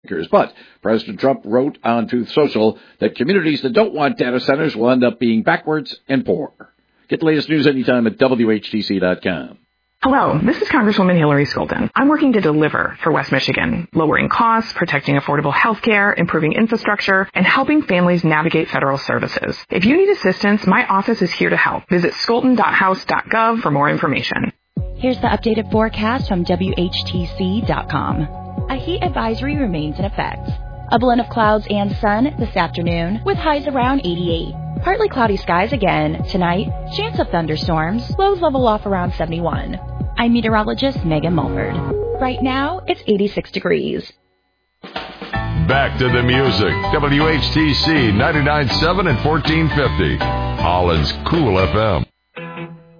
But President Trump wrote on Truth Social that communities that don't want data centers will end up being backwards and poor. Get the latest news anytime at WHTC.com. Hello, this is Congresswoman Hillary Skolden. I'm working to deliver for West Michigan, lowering costs, protecting affordable health care, improving infrastructure, and helping families navigate federal services. If you need assistance, my office is here to help. Visit skolden.house.gov for more information. Here's the updated forecast from WHTC.com. A heat advisory remains in effect. A blend of clouds and sun this afternoon with highs around 88. Partly cloudy skies again tonight. Chance of thunderstorms. Lows level off around 71. I'm meteorologist Megan Mulford. Right now, it's 86 degrees. Back to the music. WHTC 99.7 and 1450. Holland's Cool FM.